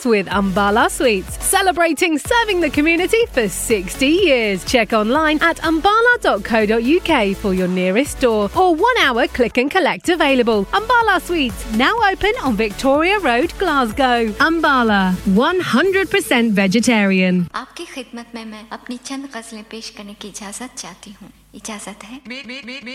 cocktails with Ambala Sweets, celebrating serving the community for 60 years. Check online at ambala.co.uk for your nearest store or 1 hour click and collect available. Ambala Sweets, now open on Victoria Road, Glasgow. Ambala, 100% vegetarian. आपकी खिदमत में मैं अपनी चंद गज़लें पेश करने की इजाज़त चाहती हूँ। इजाज़त है?